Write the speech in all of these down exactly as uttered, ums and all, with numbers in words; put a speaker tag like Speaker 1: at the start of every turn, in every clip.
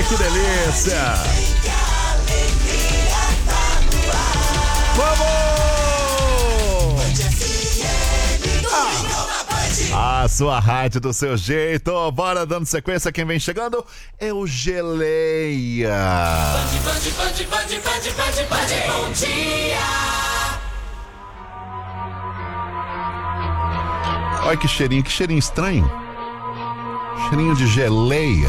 Speaker 1: Ai, que delícia! Vamos! Ah, a sua rádio do seu jeito. Bora dando sequência. Quem vem chegando é o Geleia. Band, band, band, band, band, band, band, bom dia. Olha que cheirinho, que cheirinho estranho. Cheirinho de geleia.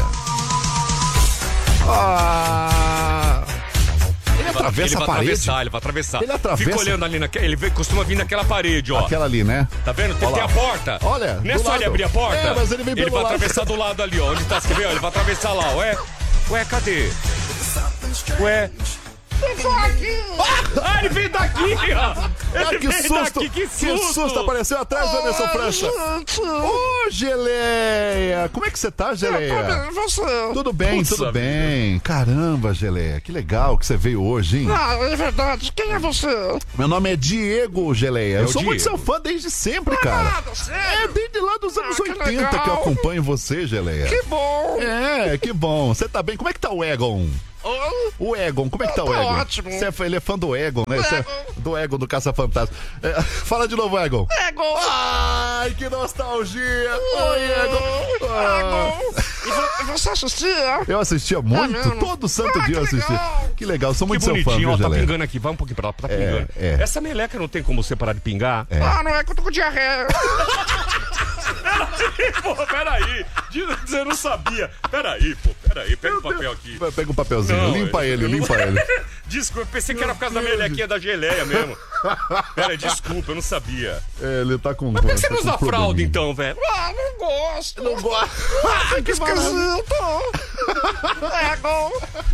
Speaker 1: Ah... Ele atravessa
Speaker 2: ele
Speaker 1: a parede.
Speaker 2: Atravessar, ele vai atravessar.
Speaker 1: Ele atravessa.
Speaker 2: Fica olhando ali naquela. Ele costuma vir naquela parede, ó.
Speaker 1: Aquela ali, né?
Speaker 2: Tá vendo? Tem, tem a porta.
Speaker 1: Olha.
Speaker 2: Não é só ele abrir a porta.
Speaker 1: É, mas ele vem pelo
Speaker 2: Ele vai
Speaker 1: lado.
Speaker 2: atravessar do lado ali, ó. Onde tá? Você vê? Ele vai atravessar lá, ué. Ué, cadê? Ué. Ah, ele veio daqui, ó.
Speaker 1: Ah, que susto,
Speaker 2: daqui, que susto.
Speaker 1: que susto, apareceu atrás do Emerson França. Ô, Geleia, como é que você tá, Geleia?
Speaker 3: Eu tô bem, você?
Speaker 1: Tudo bem,
Speaker 2: Puxa
Speaker 1: tudo
Speaker 2: vida.
Speaker 1: bem. Caramba, Geleia, que legal que você veio hoje, hein?
Speaker 3: Ah, é verdade. Quem é você?
Speaker 1: Meu nome é Diego, Geleia. Eu
Speaker 2: o
Speaker 1: sou muito
Speaker 2: Diego.
Speaker 1: seu fã desde sempre, cara.
Speaker 3: Nada, sério?
Speaker 1: É, desde lá dos anos
Speaker 3: Ah, que
Speaker 1: oitenta
Speaker 3: legal.
Speaker 1: que eu acompanho você, Geleia.
Speaker 3: Que bom.
Speaker 1: É, que bom. Você tá bem? Como é que tá o Egon?
Speaker 3: Oi?
Speaker 1: O Egon, como é que tá o
Speaker 3: Tá
Speaker 1: Egon?
Speaker 3: ótimo.
Speaker 1: Você é, ele é fã do Egon, né?
Speaker 3: Do
Speaker 1: Você é-
Speaker 3: Egon.
Speaker 1: do Egon, do Caça-Fantasma. É, fala de novo, Egon.
Speaker 3: Egon.
Speaker 1: Ai, que nostalgia! Oi, Egon! Ah,
Speaker 3: Egon. E vo- e você assistia?
Speaker 1: eu assistia muito,
Speaker 3: mesmo?
Speaker 1: todo santo
Speaker 3: Ah,
Speaker 1: dia eu
Speaker 3: que
Speaker 1: assistia.
Speaker 3: legal.
Speaker 1: Que legal, sou
Speaker 2: Que
Speaker 1: muito seu fã,
Speaker 2: bonitinho,
Speaker 1: viu,
Speaker 2: ó. Tá
Speaker 1: Geleia?
Speaker 2: pingando aqui. Vai um pouquinho pra lá. Tá
Speaker 1: É,
Speaker 2: pingando.
Speaker 1: é.
Speaker 2: Essa meleca não tem como você parar de pingar.
Speaker 1: É.
Speaker 3: Ah, não é que eu tô com diarreia.
Speaker 2: Pô, peraí. Você não sabia. Peraí, pô. Peraí. Pega o papel aqui.
Speaker 1: Vai, pega um papelzinho,
Speaker 2: Não,
Speaker 1: limpa
Speaker 2: eu-
Speaker 1: ele,
Speaker 2: eu não-
Speaker 1: limpa ele.
Speaker 2: Desculpa, eu pensei que era por causa da melequinha da geleia mesmo. Pera, desculpa, eu não sabia.
Speaker 1: É, ele tá com...
Speaker 2: Por que você
Speaker 1: tá
Speaker 2: não
Speaker 1: com
Speaker 2: usa fralda
Speaker 1: probleminha.
Speaker 2: então, velho?
Speaker 3: Ah, não gosto.
Speaker 1: Não gosto.
Speaker 3: Ah, que esquisito. Egon.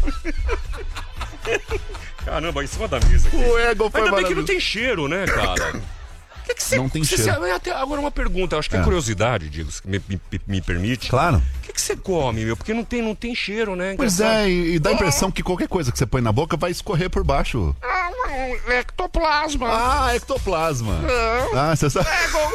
Speaker 2: Caramba, em cima da mesa aqui.
Speaker 1: O Egon foi
Speaker 2: Ainda bem que
Speaker 1: maravilhoso.
Speaker 2: não tem cheiro, né, cara? Que que você,
Speaker 1: Não tem
Speaker 2: você-
Speaker 1: cheiro.
Speaker 2: você- até agora uma pergunta, eu acho que é,
Speaker 1: É.
Speaker 2: curiosidade, Diego, se me, me, me permite.
Speaker 1: Claro.
Speaker 2: O que, que você come, meu? Porque não tem, não tem cheiro, né?
Speaker 1: Pois
Speaker 2: Engraçado.
Speaker 1: é, e, e dá a impressão que qualquer coisa que você põe na boca vai escorrer por baixo.
Speaker 3: Ah, um ectoplasma.
Speaker 1: Ah, ectoplasma.
Speaker 3: É.
Speaker 1: Ah, você sabe...
Speaker 3: Egon.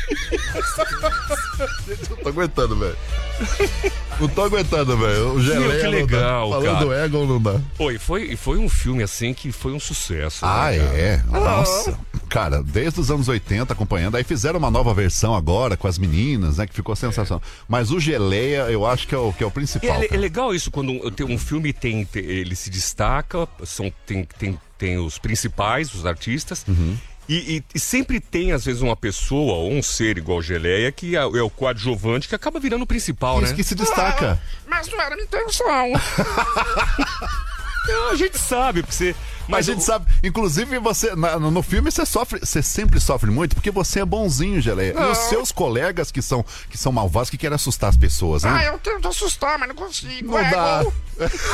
Speaker 1: Gente, eu tô aguentando, velho. Não tô aguentando, velho. O Geleia
Speaker 2: Meu, que
Speaker 1: não
Speaker 2: legal,
Speaker 1: dá. Falando
Speaker 2: cara.
Speaker 1: do Egon não dá.
Speaker 2: Pô, e foi, e foi um filme assim que foi um sucesso.
Speaker 1: Ah,
Speaker 2: né, cara?
Speaker 1: é? Nossa. Cara, desde os anos oitenta acompanhando. Aí fizeram uma nova versão agora com as meninas, né? Que ficou sensacional. Mas o Geleia, eu acho que é o, que é o
Speaker 2: E
Speaker 1: principal.
Speaker 2: É, é
Speaker 1: cara.
Speaker 2: legal isso quando um, tem um filme tem, tem- ele se destaca, são, tem, tem, tem os principais, os artistas,
Speaker 1: Uhum.
Speaker 2: e, e- e sempre tem às vezes uma pessoa ou um ser igual Geleia que é, é o coadjuvante que acaba virando o principal,
Speaker 1: Isso
Speaker 2: né?
Speaker 1: que se destaca.
Speaker 3: Mas não era minha intenção.
Speaker 2: Não, a gente sabe, porque você.
Speaker 1: Mas a gente sabe, inclusive você, na- no no filme você sofre, você sempre sofre muito porque você é bonzinho, Geleia. E os seus colegas que são, que são malvados, que querem assustar as pessoas,
Speaker 3: Ah,
Speaker 1: né?
Speaker 3: eu tento assustar, mas não consigo.
Speaker 1: Não dá.
Speaker 3: Egon.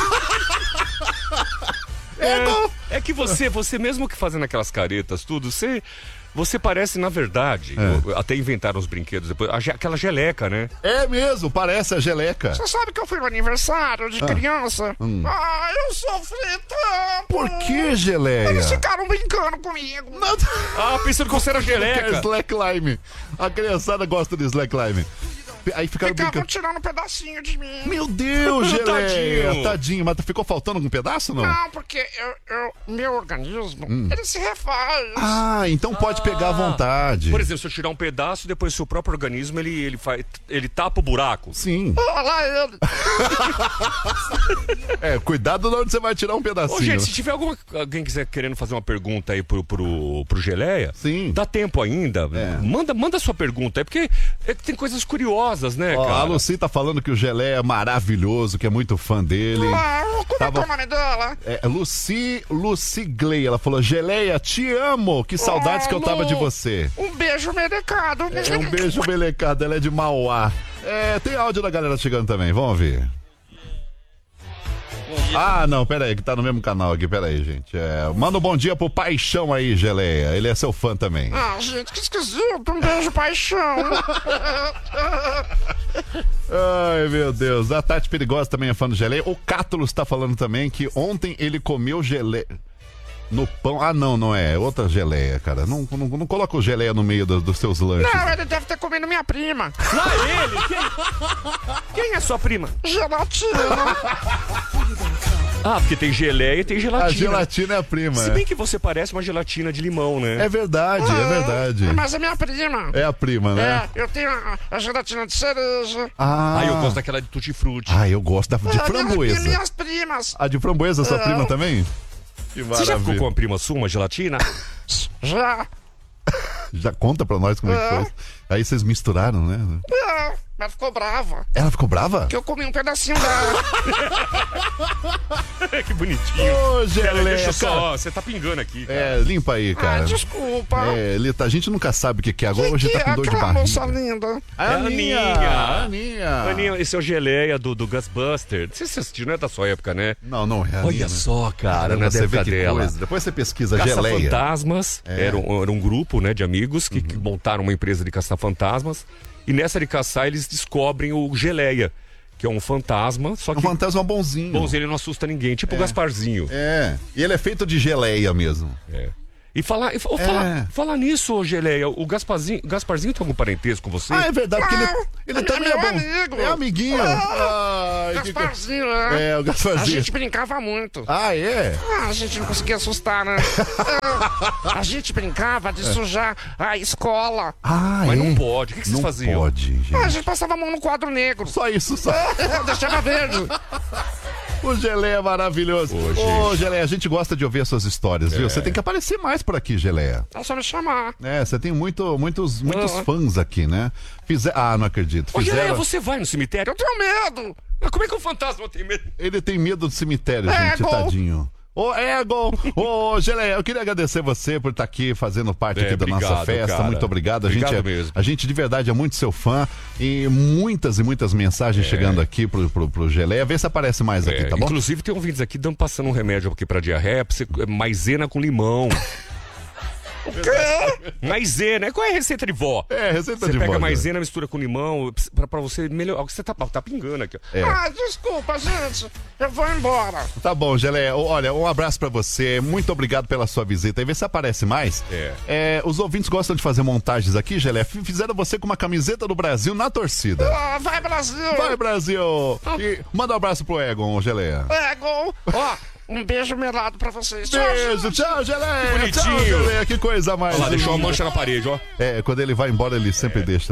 Speaker 2: É, é que você, você mesmo que fazendo aquelas caretas, tudo, você. Você parece, na verdade,
Speaker 1: É.
Speaker 2: até inventaram os brinquedos depois, a ge- aquela geleca, né?
Speaker 1: É mesmo, parece a geleca.
Speaker 3: Você sabe que eu fui no aniversário de criança? Ah, eu sofri tanto.
Speaker 1: Por que, Geleia?
Speaker 3: Eles ficaram brincando comigo.
Speaker 1: Não,
Speaker 2: Ah, pensando que você era
Speaker 1: quer
Speaker 2: geleca.
Speaker 1: slackline. A criançada gosta de slackline. Aí ficaram
Speaker 3: Ficavam
Speaker 1: brincando.
Speaker 3: tirando um pedacinho de mim.
Speaker 1: Meu Deus, Geleia.
Speaker 2: Tadinho.
Speaker 1: Tadinho. Mas ficou faltando algum pedaço, não?
Speaker 3: Não, porque eu, eu- meu organismo, ele se refaz.
Speaker 1: Ah, então pode pegar à vontade.
Speaker 2: Por exemplo, se eu tirar um pedaço, depois o seu próprio organismo, ele, ele, faz, ele tapa o buraco.
Speaker 1: Sim.
Speaker 3: Olha lá ele.
Speaker 1: É, cuidado de onde você vai tirar um pedacinho.
Speaker 2: Ô, gente, se tiver alguma, alguém quiser querendo fazer uma pergunta aí pro, pro, pro Geleia,
Speaker 1: Sim.
Speaker 2: dá tempo ainda.
Speaker 1: É.
Speaker 2: Manda, manda sua pergunta aí, porque é que tem coisas curiosas, né,
Speaker 1: Ó,
Speaker 2: cara?
Speaker 1: a Lucy tá falando que o Geleia é maravilhoso, que é muito fã dele.
Speaker 3: Ah, como
Speaker 1: Tava-
Speaker 3: é que é o nome dela?
Speaker 1: É, Lucy, Lucy Gley, ela falou, Geleia, te amo, que saudades que eu tava de você.
Speaker 3: Um beijo merecado.
Speaker 1: É um beijo melecado, ela é de Mauá. É, tem áudio da galera chegando também, vamos ver. Ah, não, pera aí, que tá no mesmo canal aqui, pera aí, gente. É, manda um bom dia pro Paixão aí, Geleia, ele é seu fã também.
Speaker 3: Ah, gente, que esquisito. Um beijo, paixão.
Speaker 1: Ai, meu Deus, a Tati Perigosa também é fã do Geleia. O Cátulos tá falando também que ontem ele comeu geleia. No pão? Ah, não, não é. É outra geleia, cara. Não, não, não coloca o geleia no meio dos, dos seus lanches.
Speaker 3: Não, ele deve ter comido minha prima.
Speaker 2: Lá ele? Quem? Quem é sua prima?
Speaker 3: Gelatina.
Speaker 2: Ah, porque tem geleia e tem gelatina.
Speaker 1: A gelatina é a prima.
Speaker 2: Se bem que você parece uma gelatina de limão, né?
Speaker 1: É verdade, é verdade.
Speaker 3: Mas é minha prima.
Speaker 1: É a prima, né?
Speaker 3: É, eu tenho a, a gelatina de cereja.
Speaker 1: Ah,
Speaker 2: Ah, eu gosto daquela de tutti-frutti.
Speaker 1: Ah, eu gosto da, de
Speaker 3: É,
Speaker 1: framboesa.
Speaker 3: minhas primas.
Speaker 1: A de framboesa, sua
Speaker 3: É.
Speaker 1: prima também? Que
Speaker 2: Você já ficou
Speaker 1: maravilha.
Speaker 2: com a prima sua, uma gelatina?
Speaker 3: Já.
Speaker 1: Já conta pra nós como é que
Speaker 3: É.
Speaker 1: foi. Aí vocês misturaram, né?
Speaker 3: É, mas ficou brava.
Speaker 1: Ela ficou brava?
Speaker 3: Que eu comi um pedacinho dela.
Speaker 2: Que bonitinho.
Speaker 1: Ô,
Speaker 2: Pera,
Speaker 1: geleia,
Speaker 2: deixa eu
Speaker 1: cara.
Speaker 2: só, você tá pingando aqui, cara.
Speaker 1: É, limpa aí, cara.
Speaker 3: Ah, desculpa.
Speaker 1: É, Lita, a gente nunca sabe o que que é. Agora
Speaker 3: Quem
Speaker 1: hoje
Speaker 3: que
Speaker 1: tá com
Speaker 3: é
Speaker 1: dor de
Speaker 3: aquela moça
Speaker 1: barriga.
Speaker 3: linda?
Speaker 1: A
Speaker 2: É a
Speaker 1: Aninha.
Speaker 2: Aninha.
Speaker 1: a Aninha.
Speaker 2: Aninha, esse é o geleia do, do Ghostbuster. Não sei se você assistiu, não é da sua época, né?
Speaker 1: Não, não é a Aninha,
Speaker 2: Olha
Speaker 1: né?
Speaker 2: só, cara,
Speaker 1: Caramba,
Speaker 2: na
Speaker 1: você vê
Speaker 2: época
Speaker 1: que
Speaker 2: dela.
Speaker 1: coisa. Depois você pesquisa geleia.
Speaker 2: Caça-fantasmas,
Speaker 1: É.
Speaker 2: era, um, era um grupo, né, de amigos que, que montaram uma empresa de caça-fantasmas. E nessa de caçar, eles descobrem o geleia, que é um fantasma, só
Speaker 1: É
Speaker 2: que
Speaker 1: um fantasma bonzinho.
Speaker 2: bonzinho, ele não assusta ninguém, tipo o Gasparzinho.
Speaker 1: É, e ele é feito de geleia mesmo.
Speaker 2: É. E falar, e fa-
Speaker 1: É.
Speaker 2: falar, falar nisso, ô Geleia, o Gasparzinho, Gasparzinho tem algum parentesco com você?
Speaker 1: Ah, é verdade, porque ele,
Speaker 3: Ah,
Speaker 1: ele
Speaker 3: é
Speaker 1: também
Speaker 3: meu
Speaker 1: é bom.
Speaker 3: amigo.
Speaker 1: É amiguinho.
Speaker 3: Ah,
Speaker 1: Ai, que co-
Speaker 3: Gasparzinho, né?
Speaker 1: É, o
Speaker 3: A
Speaker 1: Gasparzinho.
Speaker 3: gente brincava muito.
Speaker 1: Ah, é?
Speaker 3: Ah, a gente não conseguia assustar, né? É, a gente brincava de sujar a escola.
Speaker 1: Ah,
Speaker 2: Mas
Speaker 1: é?
Speaker 2: não pode, o que, que vocês
Speaker 1: Não
Speaker 2: faziam?
Speaker 1: pode,
Speaker 3: Ah, a
Speaker 1: gente.
Speaker 3: gente passava a mão no quadro negro.
Speaker 1: Só isso, só.
Speaker 3: Deixava verde.
Speaker 1: O Geleia é maravilhoso.
Speaker 2: Ô,
Speaker 1: Ô,
Speaker 2: gente.
Speaker 1: Geleia, a gente gosta de ouvir as suas histórias, viu? Você tem que aparecer mais por aqui, Geleia.
Speaker 3: É só me chamar.
Speaker 1: É, você tem muito, muitos, muitos
Speaker 3: Ah.
Speaker 1: fãs aqui, né? Fizer... Ah, não acredito.
Speaker 2: Ô Geleia,
Speaker 1: Fizeram...
Speaker 2: você vai no cemitério?
Speaker 3: Eu tenho medo.
Speaker 2: Mas como é que um fantasma tem medo?
Speaker 1: Ele tem medo do cemitério,
Speaker 3: É,
Speaker 1: gente,
Speaker 3: gol.
Speaker 1: tadinho. Ô, Ego! Ô, Geleia, eu queria agradecer você por estar aqui fazendo parte
Speaker 2: É,
Speaker 1: aqui da nossa
Speaker 2: obrigado,
Speaker 1: festa.
Speaker 2: cara.
Speaker 1: Muito obrigado. A
Speaker 2: Obrigado
Speaker 1: gente, é,
Speaker 2: mesmo.
Speaker 1: a gente de verdade é muito seu fã e muitas e muitas mensagens chegando aqui pro, pro, pro Geleia. Vê se aparece mais aqui,
Speaker 2: É,
Speaker 1: tá bom?
Speaker 2: inclusive tem ouvintes aqui dando, passando um remédio aqui pra diarreia, pra você, maisena com limão.
Speaker 3: O quê?
Speaker 2: Maisena, qual é a receita de vó?
Speaker 1: É, receita
Speaker 2: Você
Speaker 1: de
Speaker 2: pega
Speaker 1: vó,
Speaker 2: maisena, mistura com limão, pra, pra você melhorar. Você tá, tá pingando aqui, ó.
Speaker 1: É.
Speaker 3: Ah, desculpa, gente. Eu vou embora.
Speaker 1: Tá bom, Geleia. Olha, um abraço pra você. Muito obrigado pela sua visita. E vê se aparece mais.
Speaker 2: É.
Speaker 1: É, os ouvintes gostam de fazer montagens aqui, Geleia. F- Fizeram você com uma camiseta do Brasil na torcida.
Speaker 3: Ah, vai, Brasil.
Speaker 1: Vai, Brasil! E manda um abraço pro Egon, Geleia.
Speaker 3: É, gol. Ó, um beijo melado pra vocês. Tchau,
Speaker 1: Beijo,
Speaker 3: gente.
Speaker 1: tchau, Geleia!
Speaker 2: Bonitinho.
Speaker 1: Tchau, Geleia, que coisa mais.
Speaker 2: Olha lá, deixou uma
Speaker 1: linda.
Speaker 2: mancha na parede, ó.
Speaker 1: É, quando ele vai embora, ele sempre deixa.